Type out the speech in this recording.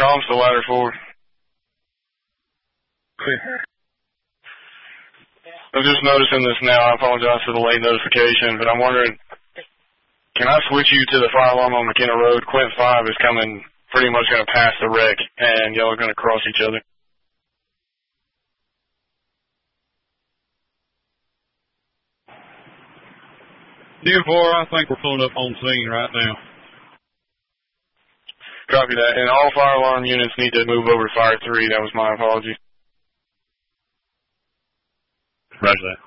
comms to ladder 4. I'm just noticing this now. I apologize for the late notification, but I'm wondering, can I switch you to the fire alarm on McKenna Road? Quint 5 is coming, pretty much going to pass the wreck, and y'all are going to cross each other. D4, I think we're pulling up on scene right now. Copy that. And all fire alarm units need to move over to fire 3. That was my apology. Roger that.